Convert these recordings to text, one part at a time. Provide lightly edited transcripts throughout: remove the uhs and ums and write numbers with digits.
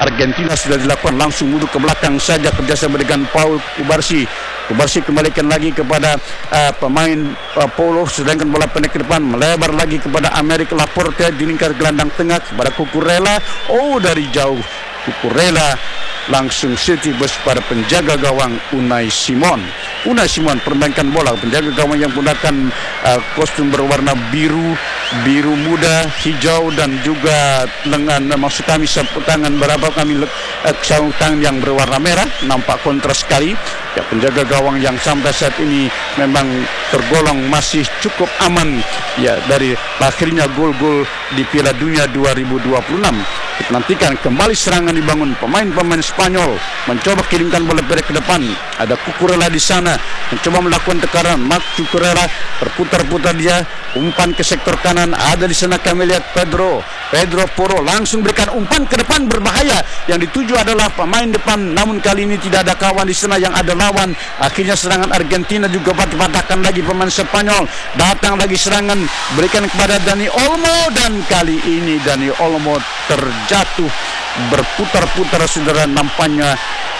Argentina sudah dilakukan, langsung mundur ke belakang saja kerjasama dengan Paul Kubarsi. Kubarsi kembalikan lagi kepada pemain Paulo, sedangkan bola pendek ke depan melebar lagi kepada Amerik Laporte di lingkar gelandang tengah kepada Cucurella. Dari jauh Cucurella langsung setibus pada penjaga gawang Unai Simon. Unai Simon permainkan bola, penjaga gawang yang menggunakan kostum berwarna biru muda, hijau dan juga lengan, maksud kami sapu tangan sarung tangan yang berwarna merah, nampak kontras sekali. Ya, penjaga gawang yang sampai saat ini memang tergolong masih cukup aman ya dari akhirnya gol-gol di Piala Dunia 2026. Kita nantikan kembali serangan dibangun, pemain-pemain Spanyol mencoba kirimkan bola pendek ke depan. Ada Cucurella di sana mencoba melakukan tekanan. Marc Cucurella berputar-putar, dia umpan ke sektor kanan. Ada di sana kami lihat Pedro Porro langsung berikan umpan ke depan berbahaya. Yang dituju adalah pemain depan, namun kali ini tidak ada kawan di sana yang ada lawan. Akhirnya serangan Argentina juga patahkan lagi pemain Spanyol. Datang lagi serangan, berikan kepada Dani Olmo, dan kali ini Dani Olmo terjatuh berputar-putar, saudara, nampaknya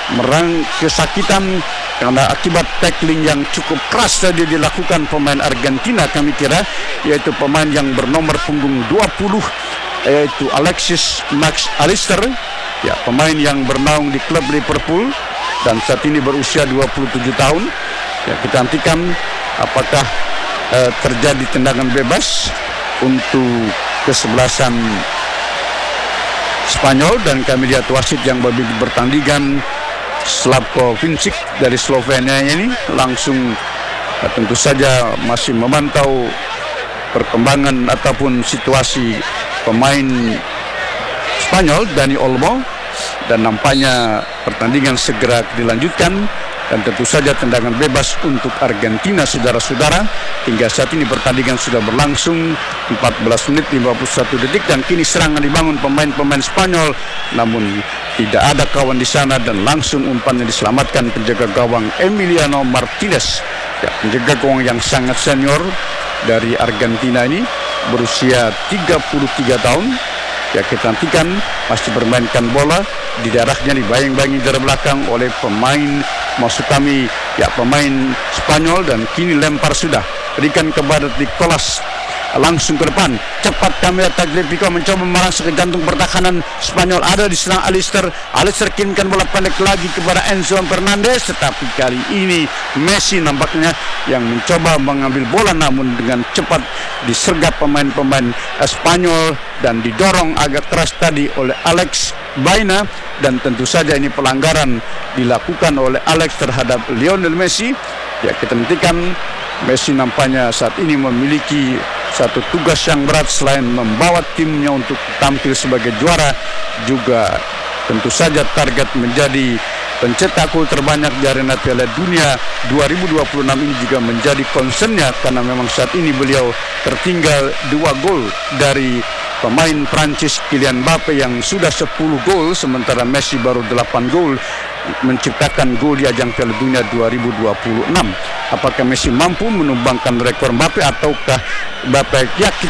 kesakitan karena akibat tackling yang cukup keras tadi dilakukan pemain Argentina, kami kira, yaitu pemain yang bernomor punggung 20, yaitu Alexis Max Allister, ya, pemain yang bernaung di klub Liverpool dan saat ini berusia 27 tahun. Ya, kita nantikan apakah terjadi tendangan bebas untuk kesebelasan Spanyol, dan kami lihat wasit yang berbimbing pertandingan Slavko Vincic dari Slovenia ini langsung tentu saja masih memantau perkembangan ataupun situasi pemain Spanyol Dani Olmo, dan nampaknya pertandingan segera dilanjutkan. Dan tentu saja tendangan bebas untuk Argentina, saudara-saudara. Hingga saat ini pertandingan sudah berlangsung 14 menit 51 detik, dan kini serangan dibangun pemain-pemain Spanyol, namun tidak ada kawan di sana, dan langsung umpannya diselamatkan penjaga gawang Emiliano Martinez. Ya, penjaga gawang yang sangat senior dari Argentina ini berusia 33 tahun. Ya, kita nantikan masih bermainkan bola, di darahnya dibayang-bayangi dari belakang oleh pemain, maksud kami ya pemain Spanyol, dan kini lempar sudah berikan kepada Nicolas, langsung ke depan cepat kamera Tagliafico mencoba merangsek ke jantung pertahanan Spanyol. Ada di serang Allister kirimkan bola pendek lagi kepada Enzo Fernandez, tetapi kali ini Messi nampaknya yang mencoba mengambil bola, namun dengan cepat disergap pemain-pemain Spanyol dan didorong agak keras tadi oleh Alex Baena, dan tentu saja ini pelanggaran dilakukan oleh Alex terhadap Lionel Messi. Ya, kita nantikan Messi nampaknya saat ini memiliki satu tugas yang berat selain membawa timnya untuk tampil sebagai juara, juga tentu saja target menjadi pencetak gol terbanyak di arena Piala Dunia 2026 ini juga menjadi concernnya, karena memang saat ini beliau tertinggal 2 gol dari pemain Prancis Kylian Mbappe yang sudah 10 gol, sementara Messi baru 8 gol menciptakan gol di ajang Piala Dunia 2026. Apakah Messi mampu menumbangkan rekor Mbappe, ataukah Mbappe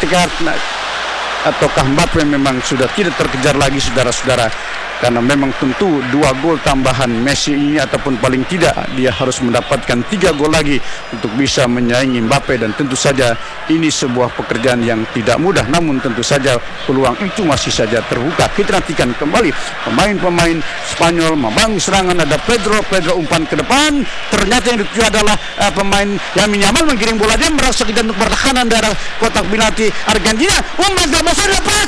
ataukah Mbappe memang sudah tidak terkejar lagi, saudara-saudara? Karena memang tentu 2 gol tambahan Messi ini, ataupun paling tidak dia harus mendapatkan 3 gol lagi untuk bisa menyaingi Mbappe, dan tentu saja ini sebuah pekerjaan yang tidak mudah, namun tentu saja peluang itu masih saja terbuka. Kita nantikan kembali pemain-pemain Spanyol membangun serangan. Ada Pedro umpan ke depan, ternyata yang dituju adalah pemain Lamine Yamal menggiring bola, dia merasa ke jantung pertahanan daerah kotak penalti Argentina. Umpan Ramos lepas,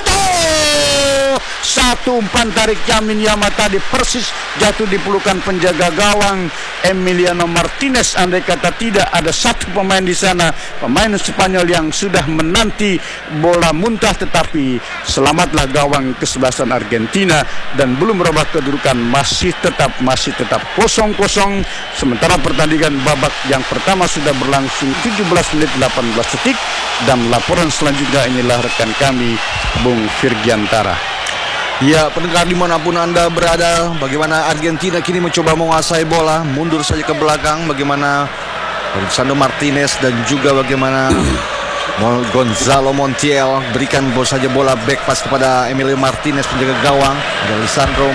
satu umpan tarik Lamine Yamal tadi persis jatuh di pelukan penjaga gawang Emiliano Martinez. Andai kata tidak ada satu pemain di sana, pemain Spanyol yang sudah menanti bola muntah, tetapi selamatlah gawang kesebelasan Argentina, dan belum merubah kedudukan, masih tetap 0-0. Sementara pertandingan babak yang pertama sudah berlangsung 17 menit 18 detik, dan laporan selanjutnya inilah rekan kami Bung Virgiantara. Ya, pendengar dimanapun Anda berada, bagaimana Argentina kini mencoba menguasai bola, mundur saja ke belakang, bagaimana Lisandro Martinez dan juga bagaimana Gonzalo Montiel berikan saja bola back pass kepada Emilio Martinez penjaga gawang, dan Lisandro